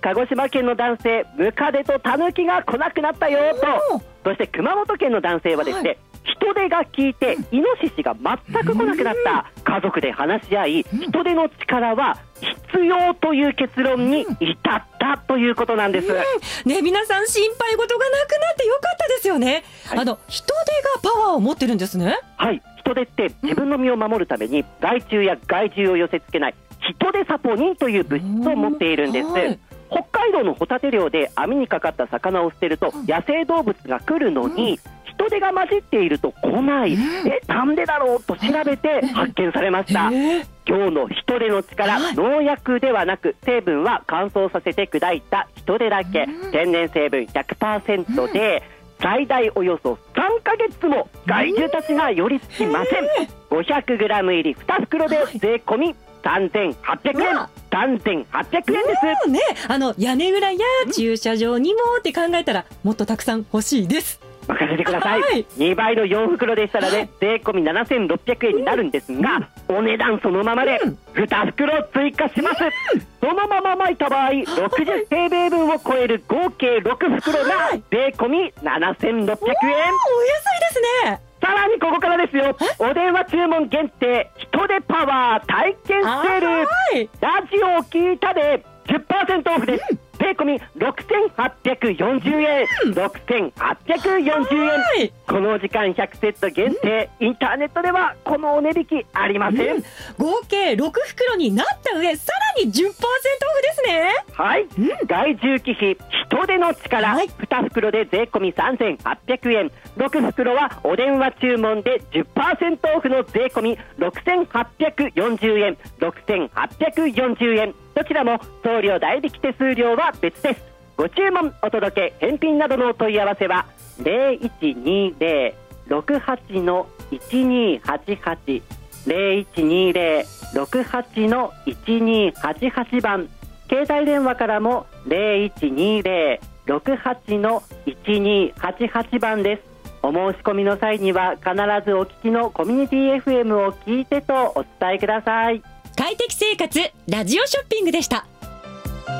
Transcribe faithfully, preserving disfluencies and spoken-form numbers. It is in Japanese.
鹿児島県の男性、ムカデとタヌキが来なくなったよと。そして熊本県の男性はですね、はい、人手が効いてイノシシが全く来なくなった。家族で話し合い、人手の力は必要という結論に至ったということなんです、うん、 ね、皆さん心配事がなくなってよかったですよね、はい、あの人手がパワーを持ってるんですね。 はい、人手って自分の身を守るために害虫や害獣を寄せ付けない人手サポニンという物質を持っているんです、はい、北海道のホタテ漁で網にかかった魚を捨てると野生動物が来るのに、うん、人手が混じっていると来ない、うん、え、なんでだろうと調べて発見されました、えー、今日の人手の力、はい、農薬ではなく成分は乾燥させて砕いた人手だけ、うん、天然成分 ひゃくパーセント で、うん、最大およそさんかげつも害獣たちが寄りつきません、えー、ごひゃくグラム 入りに袋で税込みさんぜんはっぴゃくえん、さんぜんはっぴゃくえんです、 ね、あの屋根裏や駐車場にもって考えたらもっとたくさん欲しいです。 任せてください、はい、にばいのよん袋でしたらね、税込みななせんろっぴゃくえんになるんですが、うん、お値段そのままでに袋追加します、うん、そのまま巻いた場合ろくじゅう平米分を超える合計ろく袋が税込みななせんろっぴゃくえん。お安いですね。 さらにここからですよ、お電話注文限定人手パワー体験セール、ラジオを聞いたで じゅっパーセント オフです、うん、税込みろくせんはっぴゃくよんじゅうえん、うん、ろくせんはっぴゃくよんじゅうえん、この時間ひゃくセット限定、うん、インターネットではこのお値引きありません、うん、 合計ろく袋になった上さらに じゅっパーセント オフですね。 はい、うん、害獣忌避人手の力、はい、に袋で税込みさんぜんはっぴゃくえん、ろく袋はお電話注文で じゅっパーセント オフの税込みろくせんはっぴゃくよんじゅうえん、ろくせんはっぴゃくよんじゅうえん、どちらも送料代引き手数料は別です。ご注文お届け返品などのお問い合わせは ゼロいちにゼロ ろくはち いちにはちはち ゼロいちにゼロ ろくはち いちにはちはち 番、携帯電話からも ゼロいちにゼロ ろくはち いちにはちはち 番です。お申し込みの際には必ずお聞きのコミュニティ エフエム を聞いてとお伝えください。 快適生活ラジオショッピングでした。